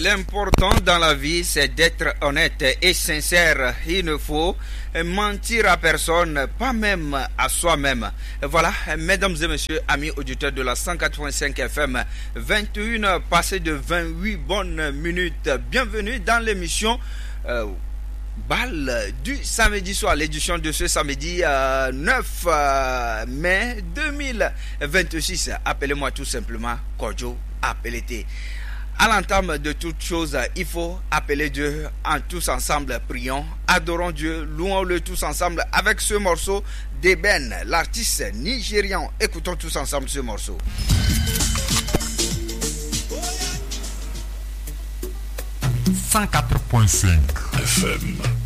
L'important dans la vie, c'est d'être honnête et sincère. Il ne faut mentir à personne, pas même à soi-même. Voilà, mesdames et messieurs, amis auditeurs de la 185 FM, 21h passées de 28 bonnes minutes. Bienvenue dans l'émission Bal du samedi soir, l'édition de ce samedi 9 mai 2026. Appelez-moi tout simplement Kodjo Appelete. À l'entame de toutes choses, il faut appeler Dieu en tous ensemble. Prions, adorons Dieu, louons-le tous ensemble avec ce morceau d'Eben, l'artiste nigérian. Écoutons tous ensemble ce morceau. 104.5 FM.